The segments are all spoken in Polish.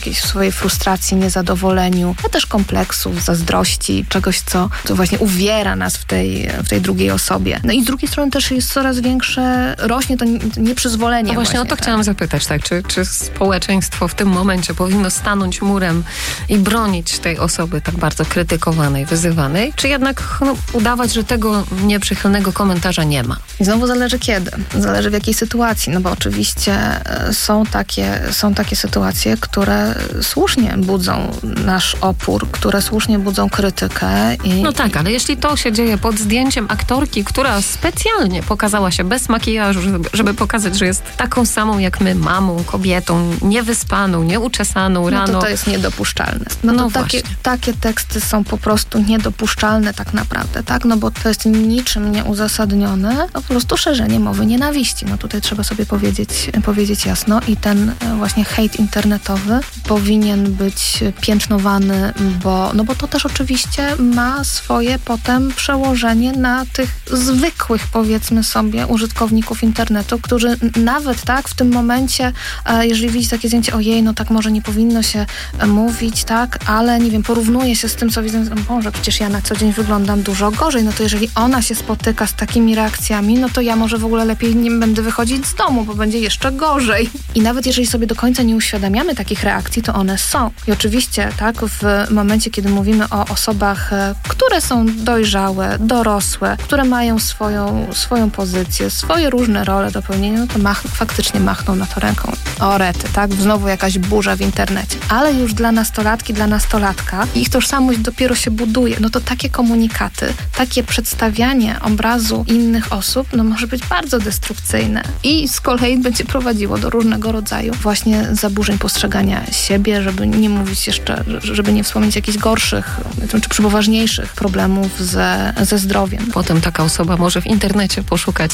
jakiejś swojej frustracji, niezadowoleniu, a też kompleksów, zazdrości, czegoś, co właśnie uwiera nas w tej drugiej osobie. No i z drugiej strony też jest coraz większe, rośnie to nieprzyzwolenie. No właśnie o to tak. chciałam zapytać, tak? Czy społeczeństwo w tym momencie powinno stanąć murem i bronić tej osoby tak bardzo krytykowanej, wyzywanej, czy jednak udawać, że tego nieprzychylnego komentarza nie ma? I znowu zależy kiedy, zależy w jakiej sytuacji, no bo oczywiście są takie sytuacje, które słusznie budzą nasz opór, które słusznie budzą krytykę. No tak, ale jeśli to się dzieje pod zdjęciem aktorki, która specjalnie pokazała się bez makijażu, żeby pokazać, że jest taką samą jak my, mamą, kobietą, niewyspaną, nieuczesaną rano. To jest niedopuszczalne. No takie teksty są po prostu niedopuszczalne tak naprawdę, tak? No bo to jest niczym nieuzasadnione, po prostu szerzenie mowy nienawiści. No tutaj trzeba sobie powiedzieć jasno i ten właśnie hejt internetowy powinien być piętnowany, bo to też oczywiście ma swoje potem przełożenie na tych zwykłych, powiedzmy sobie, użytkowników internetu, którzy nawet tak w tym momencie, jeżeli widzi takie zdjęcie, ojej, no tak może nie powinno się mówić, tak, ale nie wiem, porównuje się z tym, co widzę, Boże, przecież ja na co dzień wyglądam dużo gorzej, no to jeżeli ona się spotyka z takimi reakcjami, no to ja może w ogóle lepiej nie będę wychodzić z domu, bo będzie jeszcze gorzej. I nawet jeżeli sobie do końca nie uświadamiamy takich reakcji, to one są. I oczywiście, tak, w momencie, kiedy mówimy o osobach, które są dojrzałe, dorosłe, które mają swoją pozycję, swoje różne role do pełnienia, no to faktycznie machną na to ręką. O rety, tak? Znowu jakaś burza w internecie. Ale już dla nastolatki, dla nastolatka ich tożsamość dopiero się buduje. No to takie komunikaty, takie przedstawianie obrazu innych osób, no może być bardzo destrukcyjne. I z kolei będzie prowadziło do różnego rodzaju właśnie zaburzeń postrzegania siebie, żeby nie mówić jeszcze, żeby nie wspomnieć jakichś gorszych, czy poważniejszych problemów ze zdrowiem. Potem taka osoba może w internecie poszukać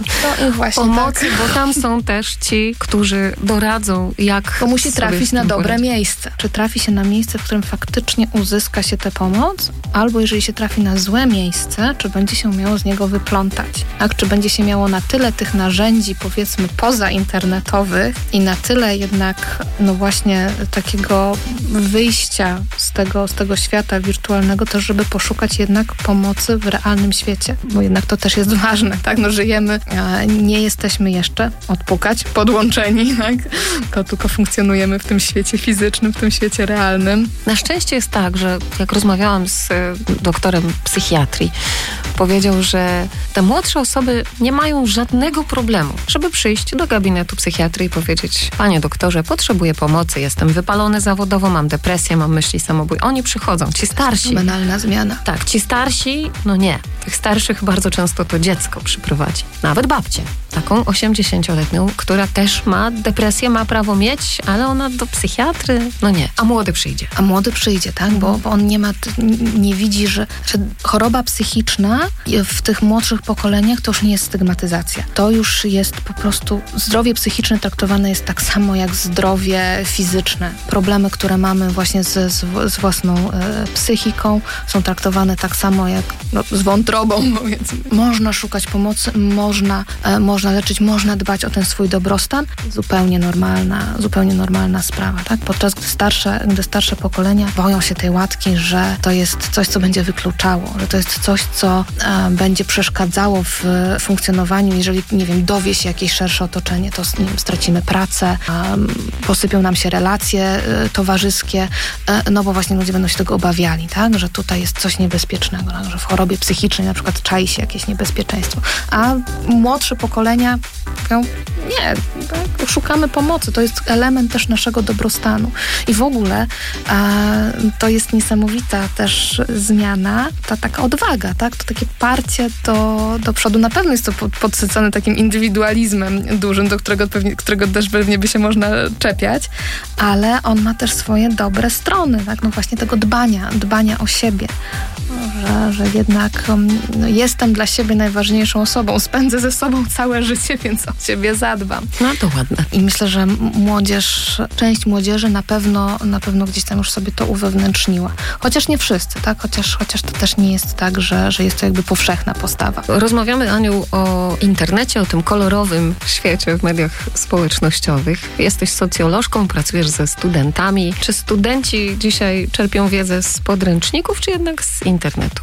pomocy, bo tam są też ci, którzy doradzą, jak to musi trafić na dobre miejsce. Czy trafi się na miejsce, w którym faktycznie uzyska się tę pomoc, albo jeżeli się trafi na złe miejsce, czy będzie się umiało z niego wyplątać. Tak? Czy będzie się miało na tyle tych narzędzi, powiedzmy, pozainternetowych i na tyle jednak, no właśnie takiego wyjścia z tego świata wirtualnego też, żeby poszukać jednak pomocy w realnym świecie. Bo jednak to też jest ważne, tak? No żyjemy, nie jesteśmy jeszcze podłączeni, tak? Tylko funkcjonujemy w tym świecie fizycznym, w tym świecie realnym. Na szczęście jest tak, że jak rozmawiałam z doktorem psychiatrii, powiedział, że te młodsze osoby nie mają żadnego problemu, żeby przyjść do gabinetu psychiatrii i powiedzieć: panie doktorze, potrzebuję pomocy, jestem wypalony zawodowo, mam depresję, mam myśli samobój. Oni przychodzą, ci starsi. Banalna zmiana. Tak, ci starsi, no nie. Tych starszych bardzo często to dziecko przyprowadzi. Nawet babcię. Taką 80-letnią, która też ma depresję, ma prawo mieć, ale ona do psychiatry, no nie. A młody przyjdzie, tak? Bo on nie widzi, że choroba psychiczna w tych młodszych pokoleniach to już nie jest stygmatyzacja. To już jest po prostu zdrowie psychiczne traktowane jest tak samo jak zdrowie fizyczne. Problemy, które mamy właśnie z własną psychiką są traktowane tak samo jak z wątrobą. Więc można szukać pomocy, można leczyć, można dbać o ten swój dobrostan. Zupełnie normalna sprawa, tak? Podczas gdy starsze pokolenia boją się tej łatki, że to jest coś, co będzie wykluczało, że to jest coś, co będzie przeszkadzało w funkcjonowaniu, jeżeli, nie wiem, dowie się jakieś szersze otoczenie, to nie wiem, stracimy pracę, posypią nam się relacje towarzyskie, no bo właśnie ludzie będą się tego obawiali, tak? Że tutaj jest coś niebezpiecznego, tak? Że w chorobie psychicznej na przykład czai się jakieś niebezpieczeństwo. A młodsze pokolenia mówią, nie, tak? Szukamy pomocy, to jest element też naszego dobrostanu. I w ogóle to jest niesamowita też zmiana, ta taka odwaga, tak? To takie parcie do przodu. Na pewno jest to podsycone takim indywidualizmem dużym, do którego też pewnie by się można czepiać, ale on ma też swoje dobre strony, tak? No właśnie tego dbania o siebie. że jednak jestem dla siebie najważniejszą osobą. Spędzę ze sobą całe życie, więc o siebie zadbam. No to ładne. I myślę, że część młodzieży na pewno gdzieś tam już sobie to uwewnętrzniła. Chociaż nie wszyscy, tak? Chociaż to też nie jest tak, że jest to jakby powszechna postawa. Rozmawiamy, Aniu, o internecie, o tym kolorowym świecie w mediach społecznościowych. Jesteś socjolożką, pracujesz ze studentami. Czy studenci dzisiaj czerpią wiedzę z podręczników, czy jednak z internetu?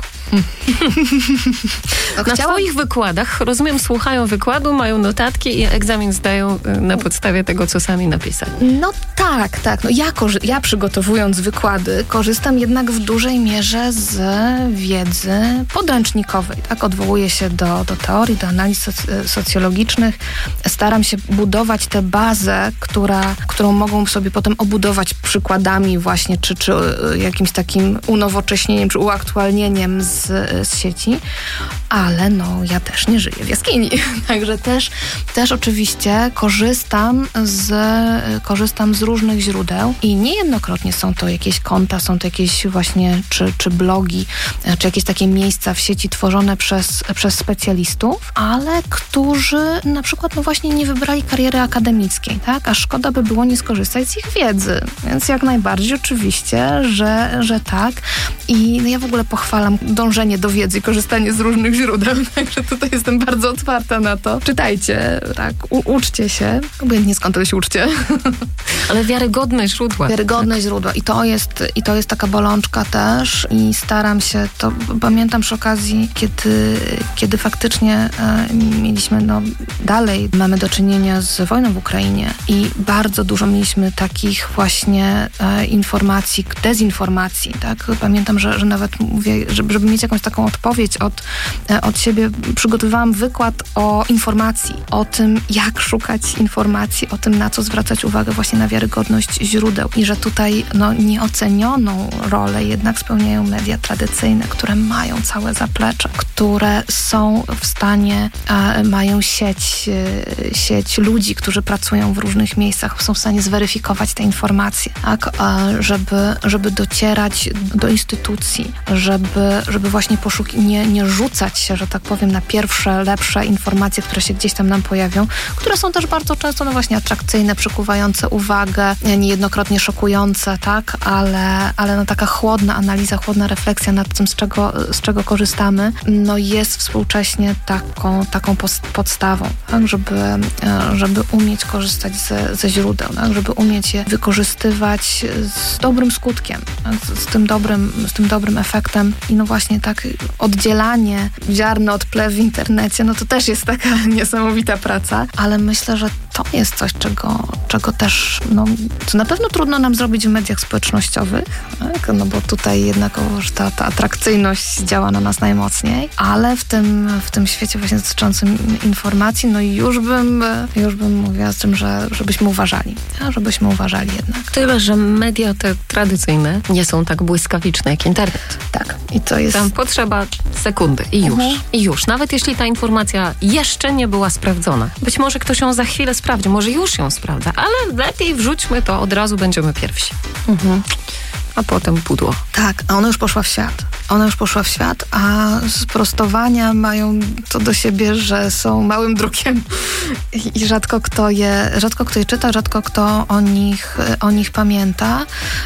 Na swoich wykładach, rozumiem, słuchają wykładu, mają notatki i egzamin zdają na podstawie tego, co sami napisali. No tak. No ja przygotowując wykłady korzystam jednak w dużej mierze z wiedzy podręcznikowej. Tak? Odwołuję się do teorii, do analiz socjologicznych. Staram się budować tę bazę, którą mogą sobie potem obudować przykładami właśnie, czy jakimś takim unowocześnieniem, czy uaktualnieniem z sieci, ale ja też nie żyję w jaskini. Także też oczywiście korzystam z różnych źródeł i niejednokrotnie są to jakieś konta, są to jakieś właśnie czy blogi, czy jakieś takie miejsca w sieci tworzone przez specjalistów, ale którzy na przykład właśnie nie wybrali kariery akademickiej, tak? A szkoda by było nie skorzystać z ich wiedzy. Więc jak najbardziej oczywiście, że tak. I ja w ogóle pochwalam dążenie do wiedzy i korzystanie z różnych źródeł, także tutaj jestem bardzo otwarta na to. Czytajcie, tak, uczcie się. Obojętnie skąd to się uczcie. Ale wiarygodne źródła. Wiarygodne źródła. I to jest taka bolączka też i staram się, to pamiętam przy okazji, kiedy faktycznie mieliśmy, dalej mamy do czynienia z wojną w Ukrainie i bardzo dużo mieliśmy takich właśnie informacji, dezinformacji, tak? Pamiętam, że nawet mówię, żeby mieć jakąś taką odpowiedź od siebie, przygotowywałam wykład o informacji, o tym, jak szukać informacji, o tym, na co zwracać uwagę właśnie na wiarygodność źródeł i że tutaj nieocenioną rolę jednak spełniają media tradycyjne, które mają całe zaplecze, które są w stanie, mają sieć ludzi, którzy pracują w różnych miejscach, są w stanie zweryfikować te informacje, tak? Żeby docierać do instytucji, żeby właśnie nie rzucać się, że tak powiem, na pierwsze, lepsze informacje, które się gdzieś tam nam pojawią, które są też bardzo często właśnie atrakcyjne, przykuwające uwagę, niejednokrotnie szokujące, tak? Ale taka chłodna analiza, chłodna refleksja nad tym, z czego korzystamy, jest współcześnie taką podstawą, tak? Żeby umieć korzystać ze źródeł, tak? Żeby umieć je wykorzystywać z dobrym skutkiem, tak? Z tym dobrym efektem i właśnie tak oddzielanie ziarna od plew w internecie, to też jest taka niesamowita praca, ale myślę, że to jest coś, czego też, co na pewno trudno nam zrobić w mediach społecznościowych, tak? Bo tutaj jednakowoż ta atrakcyjność działa na nas najmocniej, ale w tym świecie właśnie dotyczącym informacji, już bym mówiła z tym, żebyśmy uważali jednak. Tyle, że media te tradycyjne nie są tak błyskawiczne jak internet. Tak. I to jest... Tam potrzeba sekundy i już. I już. Nawet jeśli ta informacja jeszcze nie była sprawdzona. Być może ktoś ją za chwilę sprawdzi, może już ją sprawdza, ale lepiej wrzućmy to, od razu będziemy pierwsi. A potem pudło. Tak, a ona już poszła w świat, a sprostowania mają to do siebie, że są małym drukiem i rzadko kto je czyta, rzadko kto o nich pamięta,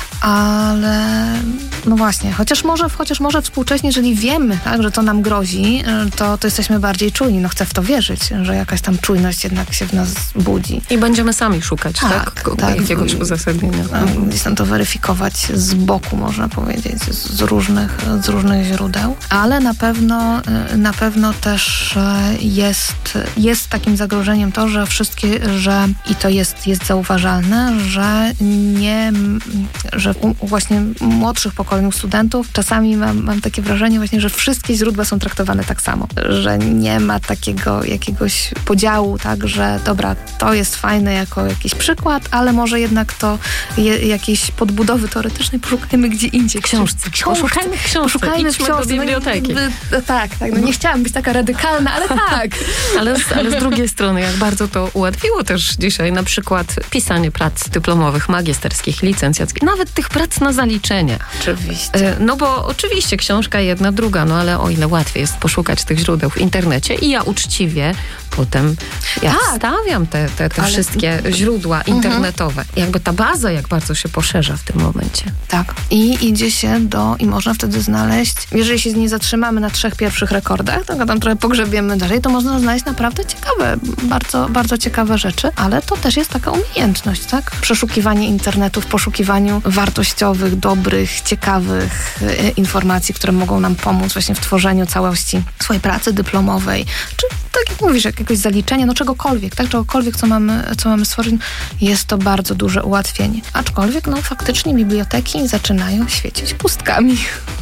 ale właśnie, chociaż może współcześnie, jeżeli wiemy, tak, że to nam grozi, to jesteśmy bardziej czujni. Chcę w to wierzyć, że jakaś tam czujność jednak się w nas budzi. I będziemy sami szukać, tak? Jakiegoś uzasadnienia. Gdzieś tam to weryfikować z boku, można powiedzieć, z różnych źródeł, ale na pewno też jest takim zagrożeniem to, że i to jest zauważalne, że u właśnie młodszych pokoleń studentów czasami mam takie wrażenie właśnie, że wszystkie źródła są traktowane tak samo, że nie ma takiego jakiegoś podziału, tak, że dobra, to jest fajne jako jakiś przykład, ale może jednak to jakiejś podbudowy teoretycznej poszukajmy gdzie indziej. Książce. Poszukajmy w książce. Do biblioteki. Tak. Nie chciałam być taka radykalna, ale tak. ale z drugiej strony, jak bardzo to ułatwiło też dzisiaj na przykład pisanie prac dyplomowych, magisterskich, licencjackich, nawet tych prac na zaliczenie. Oczywiście. No bo oczywiście książka jedna, druga, no ale o ile łatwiej jest poszukać tych źródeł w internecie i ja uczciwie potem wstawiam te wszystkie źródła internetowe. Jakby ta baza jak bardzo się poszerza w tym momencie. Tak. I idzie się i można wtedy znaleźć, jeżeli się nie zatrzymamy na 3 pierwszych rekordach, to tam trochę pogrzebiemy dalej, to można znaleźć naprawdę ciekawe, bardzo, bardzo ciekawe rzeczy, ale to też jest taka umiejętność, tak? Przeszukiwanie internetu w poszukiwaniu wartościowych, dobrych, ciekawych informacji, które mogą nam pomóc właśnie w tworzeniu całości swojej pracy dyplomowej, czy tak jak mówisz, jakiegoś zaliczenia, czegokolwiek, tak? Czegokolwiek, co mamy stworzyć, jest to bardzo duże ułatwienie. Aczkolwiek, faktycznie biblioteki zaczynają świecić pustkami.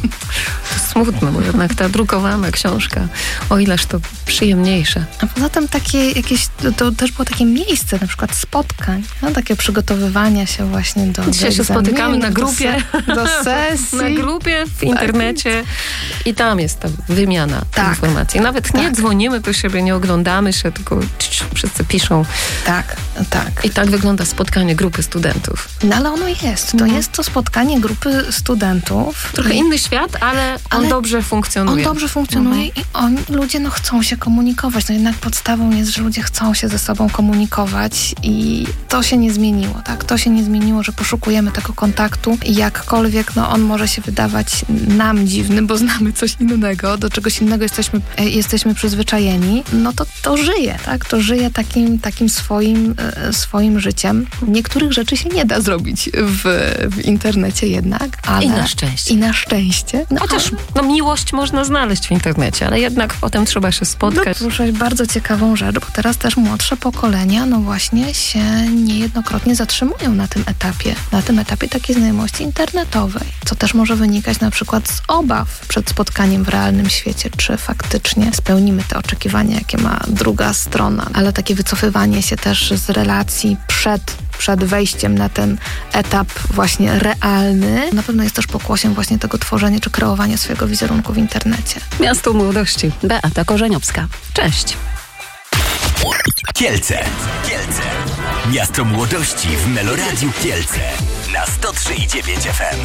To smutno, bo jednak ta drukowana książka, o ileż to przyjemniejsze. A poza tym takie jakieś, to też było takie miejsce, na przykład spotkań, takie przygotowywania się właśnie do Dzisiaj się spotykamy na grupie, do sesji. Na grupie, w internecie i tam jest ta wymiana informacji. Nawet nie dzwonimy do siebie, nie oglądamy się, tylko wszyscy piszą. Tak. I tak wygląda spotkanie grupy studentów. No ale ono jest. To jest to spotkanie grupy studentów. Trochę inny świat, ale on dobrze funkcjonuje. On dobrze funkcjonuje i ludzie chcą się komunikować. Jednak podstawą jest, że ludzie chcą się ze sobą komunikować i to się nie zmieniło, tak? To się nie zmieniło, że poszukujemy tego kontaktu i jakkolwiek on może się wydawać nam dziwny, bo znamy coś innego, do czegoś innego jesteśmy przyzwyczajeni, to żyje, tak? To żyje takim swoim życiem. Niektórych rzeczy się nie da zrobić w internecie jednak, ale... I na szczęście. Chociaż miłość można znaleźć w internecie, ale jednak potem trzeba się spotkać. Poruszyłeś bardzo ciekawą rzecz, bo teraz też młodsze pokolenia, właśnie się niejednokrotnie zatrzymują na tym etapie takiej znajomości internetowej, co też może wynikać na przykład z obaw przed spotkaniem w realnym świecie, czy faktycznie spełnimy te oczekiwania, jakie ma druga strona, ale takie wycofywanie się też z relacji przed wejściem na ten etap właśnie realny, na pewno jest też pokłosiem właśnie tego tworzenia czy kreowania swojego wizerunku w internecie. Miasto Młodości. Beata Korzeniowska. Cześć. Kielce. Miasto Młodości w Meloradiu Kielce na 103,9 FM.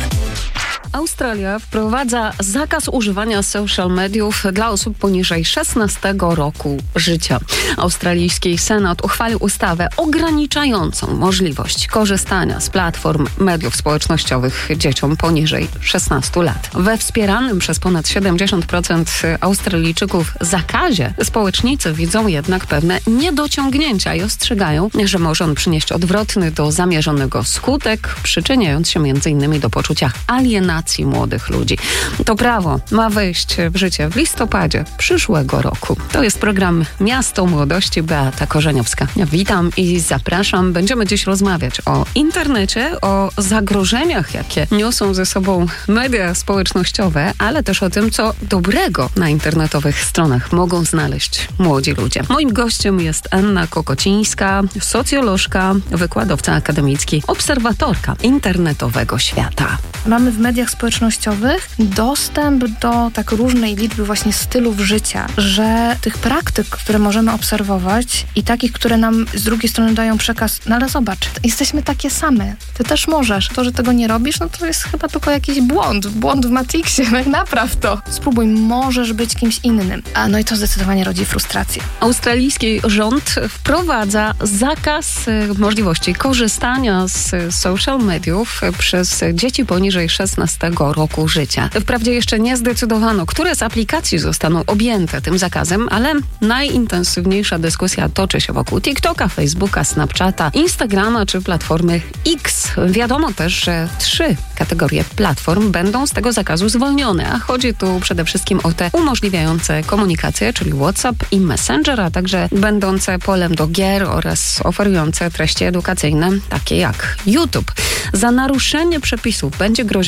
Australia wprowadza zakaz używania social mediów dla osób poniżej 16 roku życia. Australijski Senat uchwalił ustawę ograniczającą możliwość korzystania z platform mediów społecznościowych dzieciom poniżej 16 lat. We wspieranym przez ponad 70% Australijczyków zakazie społecznicy widzą jednak pewne niedociągnięcia i ostrzegają, że może on przynieść odwrotny do zamierzonego skutek, przyczyniając się m.in. do poczucia alienacji młodych ludzi. To prawo ma wejść w życie w listopadzie przyszłego roku. To jest program Miasto Młodości. Beata Korzeniowska. Witam i zapraszam. Będziemy dziś rozmawiać o internecie, o zagrożeniach, jakie niosą ze sobą media społecznościowe, ale też o tym, co dobrego na internetowych stronach mogą znaleźć młodzi ludzie. Moim gościem jest Anna Kokocińska, socjolożka, wykładowca akademicki, obserwatorka internetowego świata. Mamy w mediach społecznościowych dostęp do tak różnej liczby właśnie stylów życia, że tych praktyk, które możemy obserwować i takich, które nam z drugiej strony dają przekaz, ale zobacz, jesteśmy takie same, ty też możesz. To, że tego nie robisz, to jest chyba tylko jakiś błąd w Matrixie, napraw to. Spróbuj, możesz być kimś innym. I to zdecydowanie rodzi frustrację. Australijski rząd wprowadza zakaz możliwości korzystania z social mediów przez dzieci poniżej 16 roku życia. Wprawdzie jeszcze nie zdecydowano, które z aplikacji zostaną objęte tym zakazem, ale najintensywniejsza dyskusja toczy się wokół TikToka, Facebooka, Snapchata, Instagrama czy platformy X. Wiadomo też, że 3 kategorie platform będą z tego zakazu zwolnione, a chodzi tu przede wszystkim o te umożliwiające komunikację, czyli WhatsApp i Messenger, a także będące polem do gier oraz oferujące treści edukacyjne, takie jak YouTube. Za naruszenie przepisów będzie grozić kara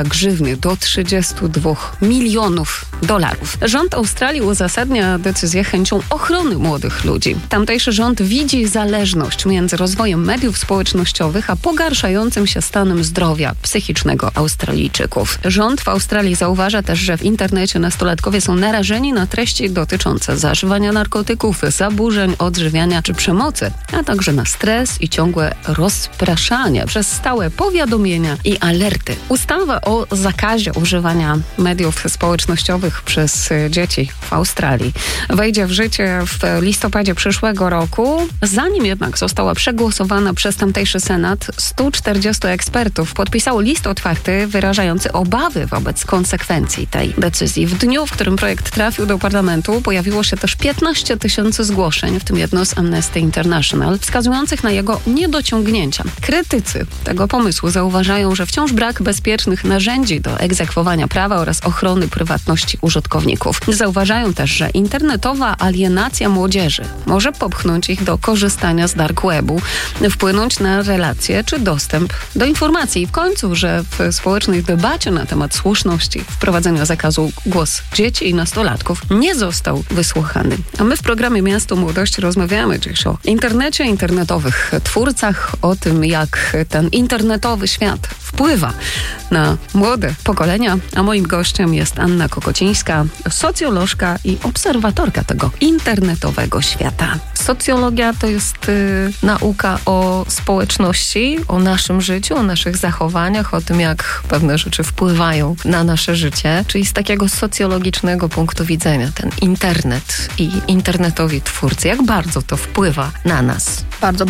grzywny do $32 milionów. Rząd Australii uzasadnia decyzję chęcią ochrony młodych ludzi. Tamtejszy rząd widzi zależność między rozwojem mediów społecznościowych a pogarszającym się stanem zdrowia psychicznego Australijczyków. Rząd w Australii zauważa też, że w internecie nastolatkowie są narażeni na treści dotyczące zażywania narkotyków, zaburzeń odżywiania czy przemocy, a także na stres i ciągłe rozpraszanie przez stałe powiadomienia i alerty. Ustawa o zakazie używania mediów społecznościowych przez dzieci w Australii wejdzie w życie w listopadzie przyszłego roku. Zanim jednak została przegłosowana przez tamtejszy Senat, 140 ekspertów podpisało list otwarty wyrażający obawy wobec konsekwencji tej decyzji. W dniu, w którym projekt trafił do parlamentu, pojawiło się też 15 000 zgłoszeń, w tym jedno z Amnesty International, wskazujących na jego niedociągnięcia. Krytycy tego pomysłu zauważają, że wciąż brak bezpiecznych narzędzi do egzekwowania prawa oraz ochrony prywatności użytkowników. Zauważają też, że internetowa alienacja młodzieży może popchnąć ich do korzystania z dark webu, wpłynąć na relacje czy dostęp do informacji. I w końcu, że w społecznej debacie na temat słuszności wprowadzenia zakazu głos dzieci i nastolatków nie został wysłuchany. A my w programie Miasto Młodości rozmawiamy dziś o internecie, internetowych twórcach, o tym, jak ten internetowy świat wpływa na młode pokolenia. A moim gościem jest Anna Kokocińska, socjolożka i obserwatorka tego internetowego świata. Socjologia to jest nauka o społeczności, o naszym życiu, o naszych zachowaniach, o tym, jak pewne rzeczy wpływają na nasze życie. Czyli z takiego socjologicznego punktu widzenia ten internet i internetowi twórcy, jak bardzo to wpływa na nas?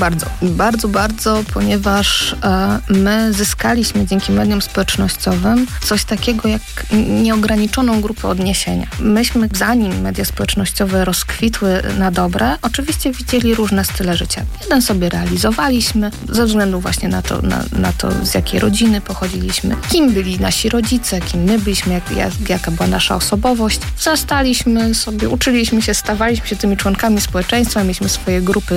Bardzo, ponieważ my zyskaliśmy dzięki mediom społecznościowym coś takiego jak nieograniczoną grupę odniesienia. Myśmy, zanim media społecznościowe rozkwitły na dobre, oczywiście widzieli różne style życia. Jeden sobie realizowaliśmy ze względu właśnie na to, z jakiej rodziny pochodziliśmy, kim byli nasi rodzice, kim my byliśmy, jaka była nasza osobowość. Wzrastaliśmy sobie, uczyliśmy się, stawaliśmy się tymi członkami społeczeństwa, mieliśmy swoje grupy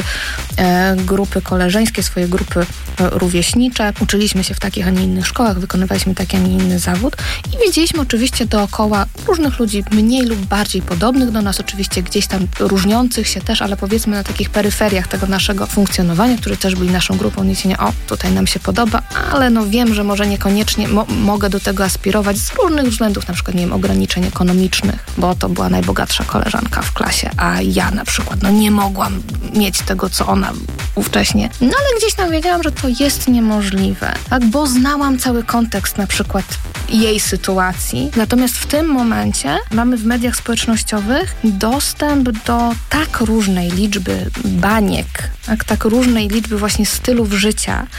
koleżeńskie, swoje grupy rówieśnicze. Uczyliśmy się w takich, a nie innych szkołach, wykonywaliśmy taki, a nie inny zawód i widzieliśmy oczywiście dookoła różnych ludzi, mniej lub bardziej podobnych do nas, oczywiście gdzieś tam różniących się też, ale powiedzmy na takich peryferiach tego naszego funkcjonowania, którzy też byli naszą grupą odniesienia. O, tutaj nam się podoba, ale no wiem, że może niekoniecznie mogę do tego aspirować z różnych względów, na przykład, nie wiem, ograniczeń ekonomicznych, bo to była najbogatsza koleżanka w klasie, a ja na przykład, nie mogłam mieć tego, co ona ówcześnie. No ale gdzieś tam wiedziałam, że to jest niemożliwe, tak, bo znałam cały kontekst na przykład jej sytuacji. Natomiast w tym momencie mamy w mediach społecznościowych dostęp do tak różnej liczby baniek, tak różnej liczby właśnie stylów życia,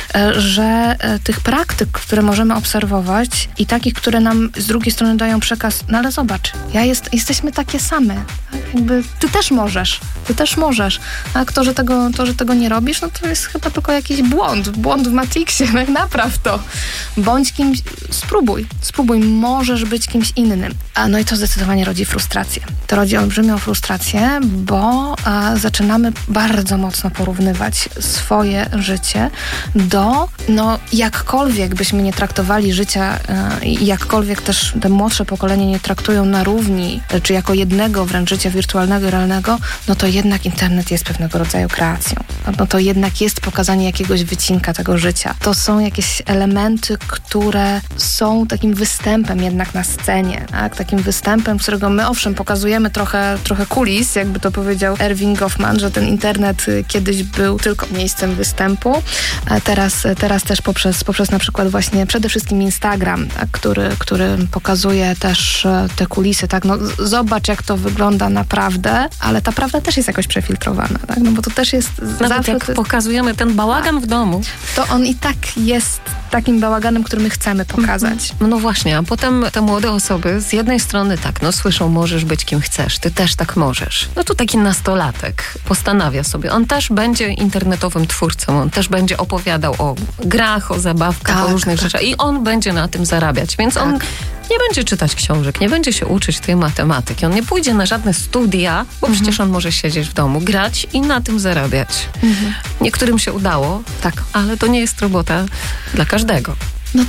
że tych praktyk, które możemy obserwować i takich, które nam z drugiej strony dają przekaz, no ale zobacz, jesteśmy takie same. Tak? Jakby ty też możesz. A to, że tego nie robisz, no to jest chyba tylko jakiś błąd w Matrixie, tak, napraw to. Bądź kimś, spróbuj, możesz być kimś innym. No i to zdecydowanie rodzi frustrację. To rodzi olbrzymią frustrację, bo zaczynamy bardzo mocno porównywać swoje życie do, jakkolwiek byśmy nie traktowali życia i jakkolwiek też te młodsze pokolenie nie traktują na równi, czy jako jednego wręcz życia wirtualnego i realnego, no to jednak internet jest pewnego rodzaju kreacją. No to jednak jest pokazanie jakiegoś wycinka tego życia. To są jakieś elementy, które są takim występem jednak na scenie, tak? Takim występem, którego my owszem pokazujemy trochę kulis, jakby to powiedział Erving Goffman, że ten internet kiedyś był tylko miejscem występu, a teraz też poprzez na przykład właśnie przede wszystkim Instagram, tak? który pokazuje też te kulisy, tak? No zobacz, jak to wygląda naprawdę, ale ta prawda też jest jakoś przefiltrowana, tak? No bo to też jest nawet jak pokazujemy ten bałagan w domu, to on i tak jest takim bałaganem, który my chcemy pokazać. No właśnie, a potem te młode osoby z jednej strony tak, słyszą, możesz być kim chcesz, ty też tak możesz. No to taki nastolatek postanawia sobie, on też będzie internetowym twórcą, on też będzie opowiadał o grach, o zabawkach, o różnych rzeczach i on będzie na tym zarabiać, więc on nie będzie czytać książek, nie będzie się uczyć tej matematyki, on nie pójdzie na żadne studia, bo przecież on może siedzieć w domu, grać i na tym zarabiać. Niektórym się udało, ale to nie jest robota dla każdego. No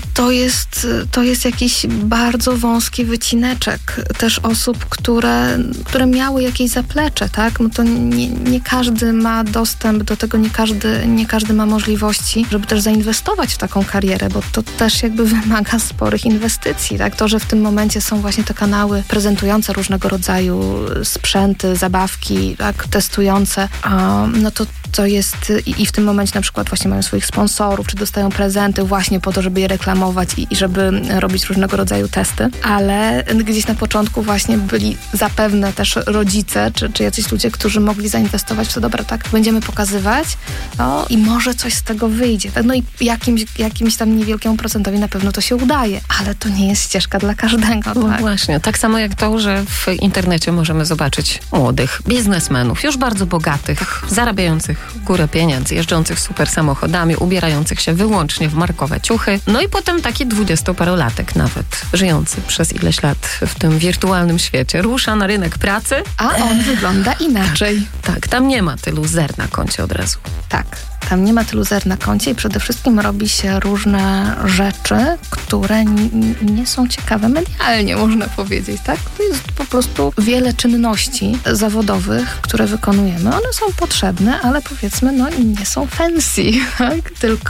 to jest jakiś bardzo wąski wycineczek też osób, które miały jakieś zaplecze, tak? No to nie każdy ma dostęp do tego, nie każdy ma możliwości, żeby też zainwestować w taką karierę, bo to też jakby wymaga sporych inwestycji, tak? To, że w tym momencie są właśnie te kanały prezentujące różnego rodzaju sprzęty, zabawki, tak? Testujące, no to jest i w tym momencie na przykład właśnie mają swoich sponsorów, czy dostają prezenty właśnie po to, żeby je reklamować i żeby robić różnego rodzaju testy, ale gdzieś na początku właśnie byli zapewne też rodzice, czy jacyś ludzie, którzy mogli zainwestować w to, dobra, tak, będziemy pokazywać, no i może coś z tego wyjdzie. No i jakimś tam niewielkiemu procentowi na pewno to się udaje, ale to nie jest ścieżka dla każdego. No tak? Właśnie, tak samo jak to, że w internecie możemy zobaczyć młodych biznesmenów, już bardzo bogatych, zarabiających górę pieniędzy, jeżdżących super samochodami, ubierających się wyłącznie w markowe ciuchy. No i potem taki 20-parolatek nawet, żyjący przez ileś lat w tym wirtualnym świecie, rusza na rynek pracy. A on wygląda inaczej. Tak, tam nie ma tylu zer na koncie od razu. Tak. Tam nie ma tylu zer na koncie i przede wszystkim robi się różne rzeczy, które nie są ciekawe medialnie, można powiedzieć, tak? To jest po prostu wiele czynności zawodowych, które wykonujemy. One są potrzebne, ale powiedzmy, no nie są fancy, tak?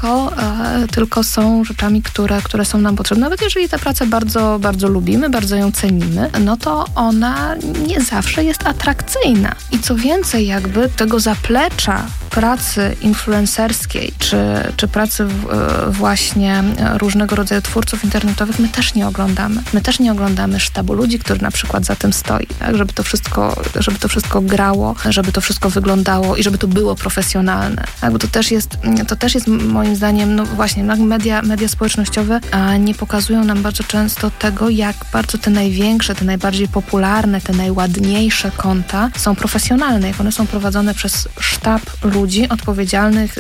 Tylko są rzeczami, które są nam potrzebne. Nawet jeżeli tę pracę bardzo, bardzo lubimy, bardzo ją cenimy, no to ona nie zawsze jest atrakcyjna. I co więcej, jakby tego zaplecza pracy influencerskiej, czy pracy właśnie różnego rodzaju twórców internetowych my też nie oglądamy. My też nie oglądamy sztabu ludzi, który na przykład za tym stoi, tak? Żeby to wszystko grało, żeby to wszystko wyglądało i żeby to było profesjonalne. Tak? Bo to też jest moim zdaniem, no właśnie, media społecznościowe nie pokazują nam bardzo często tego, jak bardzo te największe, te najbardziej popularne, te najładniejsze konta są profesjonalne, jak one są prowadzone przez sztab ludzi odpowiedzialnych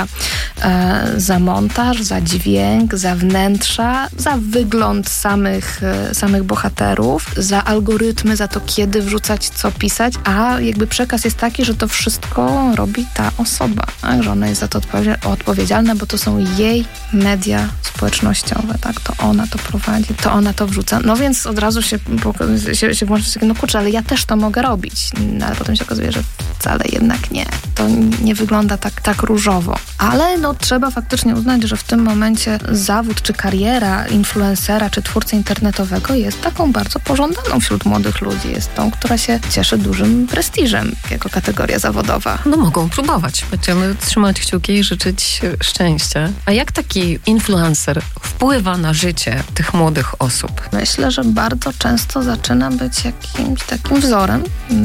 za montaż, za dźwięk, za wnętrza, za wygląd samych bohaterów, za algorytmy, za to, kiedy wrzucać, co pisać, a jakby przekaz jest taki, że to wszystko robi ta osoba, tak? Że ona jest za to odpowiedzialna, bo to są jej media społecznościowe, tak? To ona to prowadzi, to ona to wrzuca. No więc od razu się włączy takie, no kurczę, ale ja też to mogę robić. No, ale potem się okazuje, że wcale jednak nie. To nie wygląda tak różowo. Ale no trzeba faktycznie uznać, że w tym momencie zawód czy kariera influencera czy twórcy internetowego jest taką bardzo pożądaną wśród młodych ludzi. Jest tą, która się cieszy dużym prestiżem jako kategoria zawodowa. No mogą próbować. Będziemy trzymać kciuki i życzyć szczęścia. A jak taki influencer wpływa na życie tych młodych osób? Myślę, że bardzo często zaczyna być jakimś takim wzorem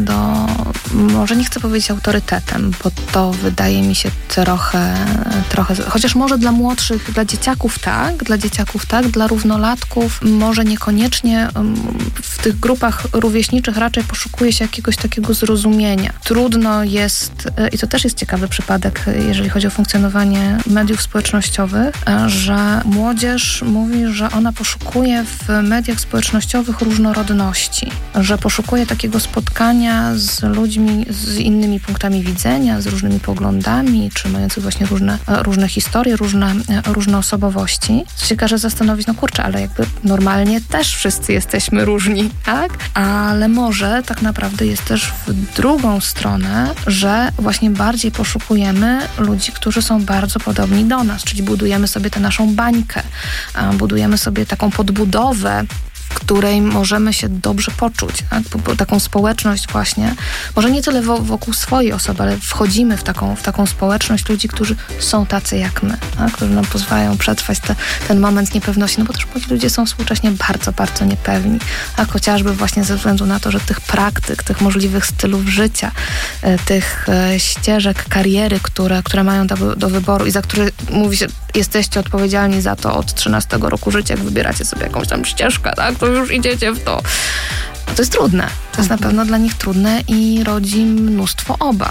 może nie chcę powiedzieć autorytetem, bo to wydaje mi się trochę, chociaż może dla młodszych, dla dzieciaków tak, dla równolatków może niekoniecznie. W tych grupach rówieśniczych raczej poszukuje się jakiegoś takiego zrozumienia. Trudno jest, i to też jest ciekawy przypadek, jeżeli chodzi o funkcjonowanie mediów społecznościowych, że młodzież mówi, że ona poszukuje w mediach społecznościowych różnorodności, że poszukuje takiego spotkania z ludźmi z innymi punktami widzenia, z różnymi poglądami, czy mających właśnie różne historie, różne osobowości. Co się każe zastanowić, no kurczę, ale jakby normalnie też wszyscy jesteśmy różni, tak? Ale może tak naprawdę jest też w drugą stronę, że właśnie bardziej poszukujemy ludzi, którzy są bardzo podobni do nas, czyli budujemy sobie tę naszą bańkę, budujemy sobie taką podbudowę, w której możemy się dobrze poczuć, tak? Taką społeczność właśnie, może nie tyle wokół swojej osoby, ale wchodzimy w taką społeczność ludzi, którzy są tacy jak my, tak? Którzy nam pozwalają przetrwać ten moment niepewności, no bo też młodzi ludzie są współcześnie bardzo, bardzo niepewni, a chociażby właśnie ze względu na to, że tych praktyk, tych możliwych stylów życia, tych ścieżek kariery, które mają do wyboru i za które mówi się, jesteście odpowiedzialni za to od 13 roku życia, jak wybieracie sobie jakąś tam ścieżkę, tak? To już idziecie w to. To jest trudne. To jest na pewno dla nich trudne i rodzi mnóstwo obaw.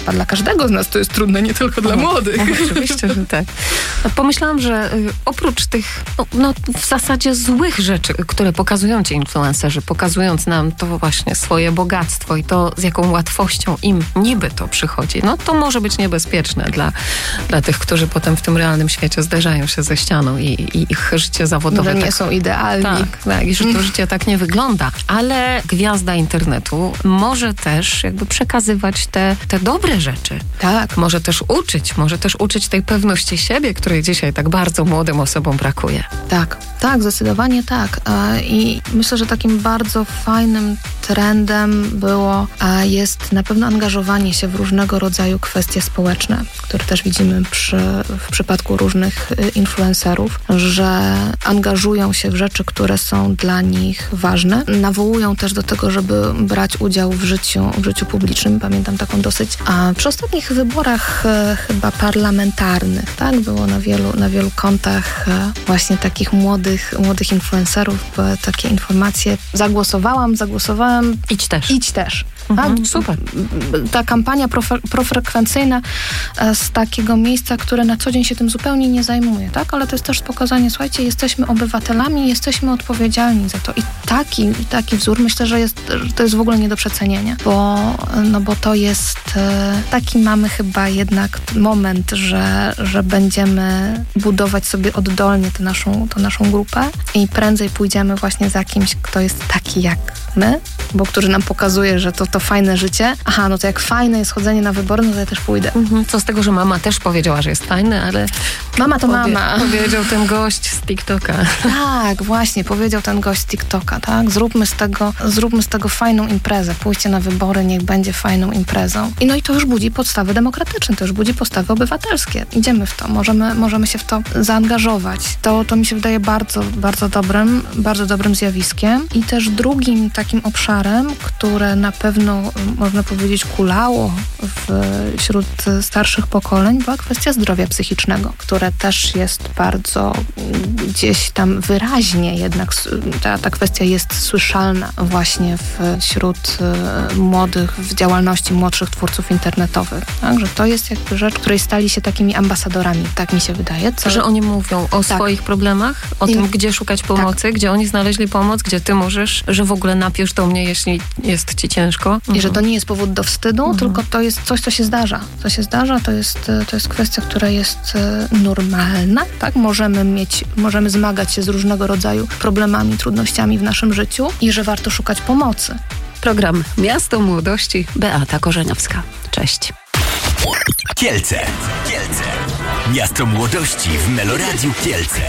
A dla każdego z nas to jest trudne, nie tylko dla młodych. Oczywiście, że tak. Pomyślałam, że oprócz tych w zasadzie złych rzeczy, które pokazują ci influencerzy, pokazując nam to właśnie swoje bogactwo i to, z jaką łatwością im niby to przychodzi, to może być niebezpieczne dla tych, którzy potem w tym realnym świecie zderzają się ze ścianą i ich życie zawodowe nie są idealni. Tak, i że to życie tak nie wygląda. Ale gwiazda internetu może też jakby przekazywać te dobre rzeczy. Tak. Może też uczyć tej pewności siebie, której dzisiaj tak bardzo młodym osobom brakuje. Tak, zdecydowanie tak. I myślę, że takim bardzo fajnym trendem jest na pewno angażowanie się w różnego rodzaju kwestie społeczne, które też widzimy w przypadku różnych influencerów, że angażują się w rzeczy, które są dla nich ważne. Nawołują też do tego, żeby brać udział w życiu publicznym. Pamiętam taką dosyć... Przy ostatnich wyborach chyba parlamentarnych, tak? Było na wielu kontach właśnie takich młodych influencerów były takie informacje. Zagłosowałem. Idź też. Super. Ta kampania profrekwencyjna z takiego miejsca, które na co dzień się tym zupełnie nie zajmuje, tak? Ale to jest też pokazanie, słuchajcie, jesteśmy obywatelami, jesteśmy odpowiedzialni za to. I taki wzór, myślę, że to jest w ogóle nie do przecenienia, bo to jest taki mamy chyba jednak moment, że będziemy budować sobie oddolnie tę naszą grupę i prędzej pójdziemy właśnie za kimś, kto jest taki jak my, bo który nam pokazuje, że to fajne życie. To jak fajne jest chodzenie na wybory, to ja też pójdę. Co z tego, że mama też powiedziała, że jest fajny, ale... Mama to mama. Powiedział ten gość z TikToka. Tak, właśnie, powiedział ten gość z TikToka, tak? Zróbmy z tego fajną imprezę. Pójście na wybory niech będzie fajną imprezą. I to już budzi podstawy demokratyczne, to już budzi podstawy obywatelskie. Idziemy w to, możemy się w to zaangażować. To mi się wydaje bardzo, bardzo dobrym zjawiskiem. I też drugim takim obszarem, które na pewno, można powiedzieć, kulało wśród starszych pokoleń, była kwestia zdrowia psychicznego, które też jest bardzo gdzieś tam wyraźnie jednak ta kwestia jest słyszalna właśnie wśród młodych, w działalności młodszych twórców internetowych. Tak? Że to jest jakby rzecz, której stali się takimi ambasadorami, tak mi się wydaje. Że oni mówią o swoich problemach, o tym, gdzie szukać pomocy, gdzie oni znaleźli pomoc, gdzie ty możesz, że w ogóle napisz do mnie, jeśli jest ci ciężko. I że to nie jest powód do wstydu, tylko to jest coś, co się zdarza. To jest kwestia, która jest normalna, tak? Możemy zmagać się z różnego rodzaju problemami, trudnościami w naszym życiu i że warto szukać pomocy. Program Miasto Młodości, Beata Korzeniowska. Cześć. Kielce. Miasto Młodości w Meloradiu Kielce.